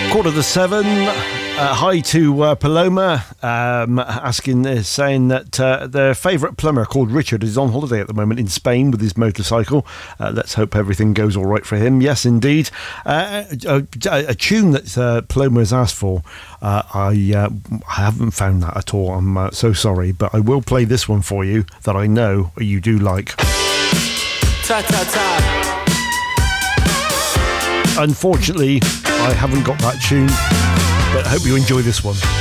7. Hi to Paloma, saying that their favourite plumber called Richard is on holiday at the moment in Spain with his motorcycle. Let's hope everything goes all right for him. Yes, indeed. A tune that Paloma has asked for, I haven't found that at all. I'm so sorry, but I will play this one for you that I know you do like. Ta ta ta. Unfortunately, I haven't got that tune, but I hope you enjoy this one.